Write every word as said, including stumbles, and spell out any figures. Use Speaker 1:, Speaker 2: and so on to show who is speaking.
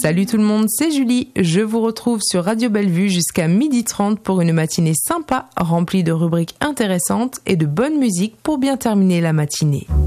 Speaker 1: Salut tout le monde, c'est Julie. Je vous retrouve sur Radio Bellevue jusqu'à midi trente pour une matinée sympa, remplie de rubriques intéressantes et de bonne musique pour bien terminer la matinée.